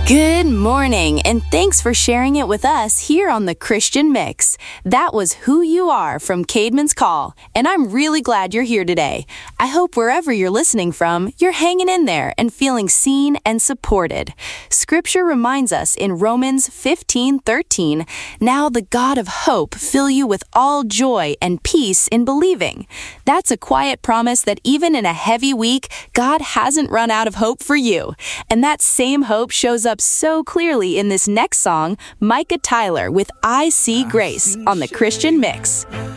Good morning, and thanks for sharing it with us here on the Christian Mix. That was Who You Are from Caedmon's Call, and I'm really glad you're here today. I hope wherever you're listening from, you're hanging in there and feeling seen and supported. Scripture reminds us in Romans 15:13, "Now the God of hope fill you with all joy and peace in believing." That's a quiet promise that even in a heavy week, God hasn't run out of hope for you. And that same hope shows up so clearly in this next song, Micah Tyler with I See Grace on the Christian Mix.